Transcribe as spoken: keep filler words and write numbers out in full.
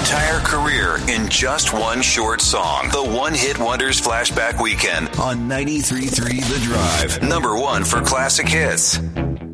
entire career in just one short song. The One Hit Wonders Flashback Weekend on ninety-three point three The Drive. Number one for classic hits.